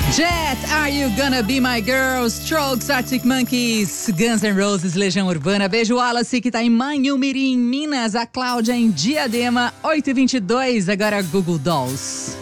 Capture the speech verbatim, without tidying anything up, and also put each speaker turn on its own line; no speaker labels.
Jet, Are You Gonna Be My Girl? Strokes, Arctic Monkeys, Guns N' Roses, Legião Urbana. Beijo, Wallace, que tá em Manhumirim, Minas. A Cláudia em Diadema, oito e vinte e dois. Agora Google Dolls.